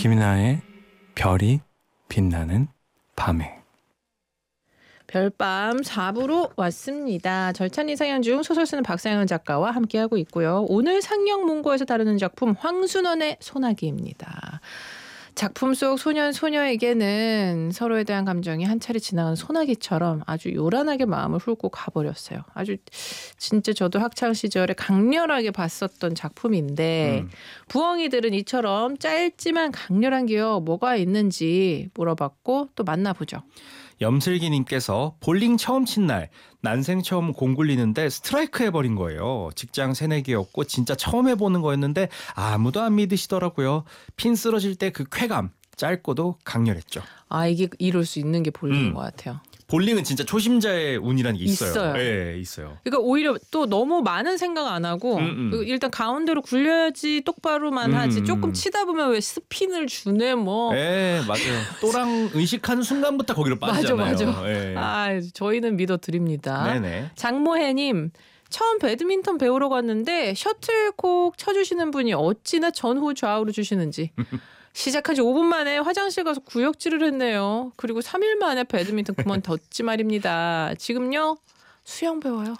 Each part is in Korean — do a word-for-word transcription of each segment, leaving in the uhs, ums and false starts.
김이나의 별이 빛나는 밤에. 별밤 사 부로 왔습니다. 절찬리 상영 중 소설 쓰는 박상현 작가와 함께하고 있고요. 오늘 상영 문고에서 다루는 작품 황순원의 소나기입니다. 작품 속 소년 소녀에게는 서로에 대한 감정이 한 차례 지나가는 소나기처럼 아주 요란하게 마음을 훑고 가버렸어요. 아주 진짜 저도 학창 시절에 강렬하게 봤었던 작품인데 음. 부엉이들은 이처럼 짧지만 강렬한 기억 뭐가 있는지 물어봤고 또 만나보죠. 염슬기님께서 볼링 처음 친 날 난생 처음 공 굴리는데 스트라이크 해버린 거예요. 직장 새내기였고 진짜 처음 해보는 거였는데 아무도 안 믿으시더라고요. 핀 쓰러질 때 그 쾌감 짧고도 강렬했죠. 아 이게 이럴 수 있는 게 볼링인 음. 것 같아요. 볼링은 진짜 초심자의 운이라는 게 있어요. 있어요. 네, 있어요. 그러니까 오히려 또 너무 많은 생각 안 하고 음, 음. 일단 가운데로 굴려야지 똑바로만 음, 하지 조금 치다 보면 왜 스핀을 주네 뭐. 네 맞아요. 또랑 의식하는 순간부터 거기로 빠지잖아요. 맞아 맞아. 네. 아 저희는 믿어드립니다. 네네. 장모혜님. 처음 배드민턴 배우러 갔는데 셔틀콕 쳐주시는 분이 어찌나 전후 좌우로 주시는지. 시작한 지 오 분 만에 화장실 가서 구역질을 했네요. 그리고 삼 일 만에 배드민턴 그만뒀지 말입니다. 지금요? 수영 배워요.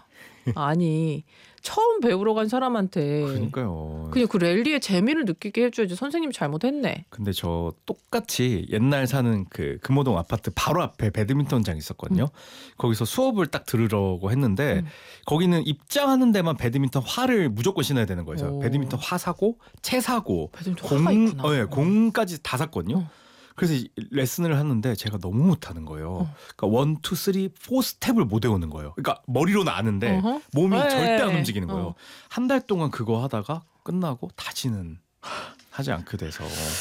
아니 처음 배우러 간 사람한테 그러니까요. 그냥 그 랠리의 재미를 느끼게 해줘야지. 선생님이 잘못했네. 근데 저 똑같이 옛날 사는 그 금호동 아파트 바로 앞에 배드민턴장 있었거든요. 음. 거기서 수업을 딱 들으려고 했는데 음. 거기는 입장하는 데만 배드민턴 화를 무조건 신어야 되는 거예요. 그래서 배드민턴 화 사고 채 사고 배드민턴 공, 화가 있구나. 어, 네, 공까지 다 샀거든요. 어. 그래서 레슨을 하는데 제가 너무 못하는 거예요. 어. 그러니까 원, 투, 쓰리, 포 스텝을 못 외우는 거예요. 그러니까 머리로는 아는데 어허? 몸이 에이. 절대 안 움직이는 거예요. 어. 한 달 동안 그거 하다가 끝나고 다시는 하지 않게 돼서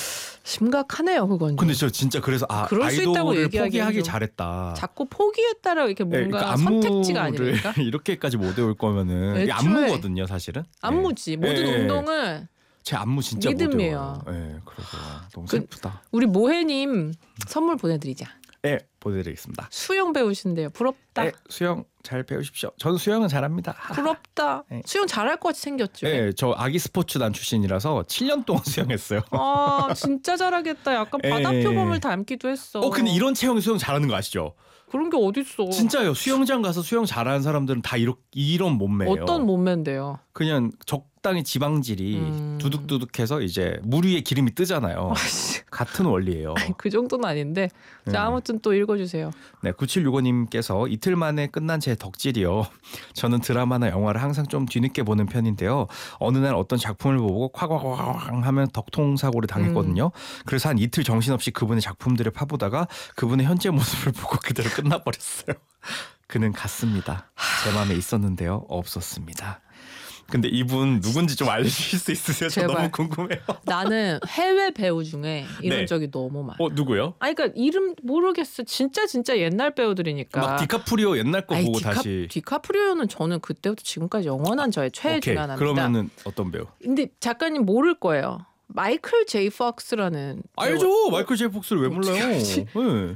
심각하네요, 그건. 근데 저 진짜 그래서 아 아이돌을 포기하기 잘했다. 자꾸 포기했다라고 이렇게 뭔가 네, 그러니까 선택지가 아니니까. 이렇게까지 못 외울 거면은 안무거든요, 사실은. 안무지. 네. 모든 네. 운동은 제 안무 진짜 믿음이에요. 못 외워요. 네, 그래서 너무 슬프다. 그, 우리 모혜님 선물 보내드리자. 네, 보내드리겠습니다. 수영 배우신대요. 부럽다. 네, 수영 잘 배우십시오. 저는 수영은 잘합니다. 부럽다. 네. 수영 잘할 것 같이 생겼죠. 네, 저 아기 스포츠단 출신이라서 칠 년 동안 수영했어요. 아, 진짜 잘하겠다. 약간 바다 표범을 닮기도 했어. 어, 근데 이런 체형이 수영 잘하는 거 아시죠? 그런 게 어딨어. 진짜요. 수영장 가서 수영 잘하는 사람들은 다 이런, 이런 몸매예요. 어떤 몸매인데요? 그냥 적당히 지방질이 음... 두둑두둑해서 이제 물 위에 기름이 뜨잖아요. 같은 원리예요. 아니, 그 정도는 아닌데. 자, 아무튼 또 읽어주세요. 네, 구칠육오님께서 이틀 만에 끝난 제 덕질이요. 저는 드라마나 영화를 항상 좀 뒤늦게 보는 편인데요. 어느 날 어떤 작품을 보고 콱콱콱 하면 덕통사고를 당했거든요. 음. 그래서 한 이틀 정신없이 그분의 작품들을 파보다가 그분의 현재 모습을 보고 그대로 끝나버렸어요. 그는 갔습니다. 제 마음에 있었는데요. 없었습니다. 근데 이분 누군지 좀 알려주실 수 있으세요? 저 너무 궁금해요. 나는 해외 배우 중에 이런 네. 적이 너무 많아. 어 누구요? 아니 그러니까 이름 모르겠어. 진짜 진짜 옛날 배우들이니까. 막 디카프리오 옛날 거 아니, 보고 디카, 다시. 디카프리오는 저는 그때부터 지금까지 영원한 저의 최애 중 하나입니다. 그러면은 어떤 배우? 근데 작가님 모를 거예요. 마이클 제이 폭스라는 알죠. 배우. 마이클 제이 폭스를 왜 몰라요? 네.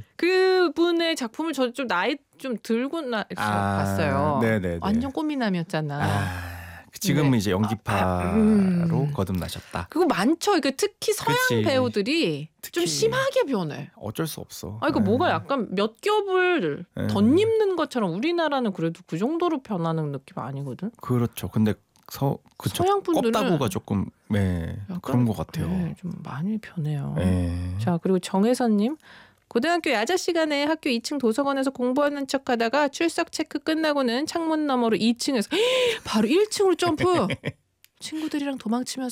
그분의 작품을 저 좀 나이 좀 들고 나 아, 봤어요. 네네네. 완전 꽃미남이었잖아. 아. 지금은 네. 이제 연기파로 아, 음. 거듭나셨다. 그거 많죠. 그러니까 특히 서양 그치. 배우들이 특히 좀 심하게 변해. 어쩔 수 없어. 아, 이거 네. 뭐가 약간 몇 겹을 네. 덧입는 것처럼 우리나라는 그래도 그 정도로 변하는 느낌 아니거든. 그렇죠. 근데 서 그쵸. 서양 분들은 껍다구가 조금 네, 그런 것 같아요. 네, 좀 많이 변해요. 네. 자 그리고 정혜선님. 고등학교 야자 시간에 학교 이 층 도서관에서 공부하는 척하다가 출석 체크 끝나고는 창문 너머로 이 층에서 바로 일 층으로 점프. 친구들이랑 도망치면서